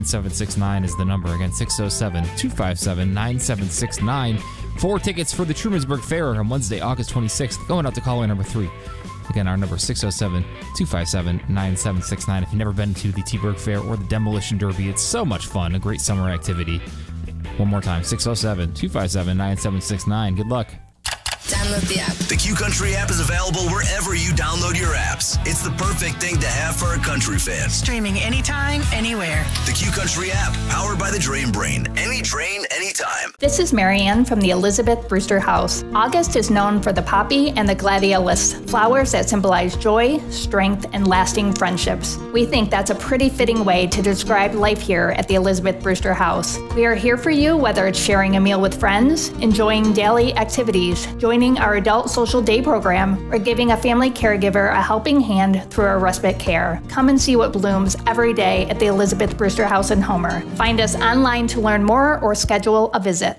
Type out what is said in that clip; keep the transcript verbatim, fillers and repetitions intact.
seven six nine is the number. Again, six oh seven, two five seven, nine seven six nine. Four tickets for the Trumansburg Fair on Wednesday, August twenty-sixth. Going out to caller number three. Again, our number is six oh seven, two five seven, nine seven six nine. If you've never been to the T-Burg Fair or the Demolition Derby, it's so much fun. A great summer activity. One more time, six oh seven, two five seven, nine seven six nine. Good luck. Download the app. The Q Country app is available wherever you download your apps. It's the perfect thing to have for a country fan. Streaming anytime, anywhere. The Q Country app, powered by the Drain Brain. Any drain, anytime. This is Marianne from the Elizabeth Brewster House. August is known for the poppy and the gladiolus, flowers that symbolize joy, strength, and lasting friendships. We think that's a pretty fitting way to describe life here at the Elizabeth Brewster House. We are here for you, whether it's sharing a meal with friends, enjoying daily activities, joining our adult social day program, or giving a family caregiver a helping hand through our respite care. Come and see what blooms every day at the Elizabeth Brewster House in Homer. Find us online to learn more or schedule a visit.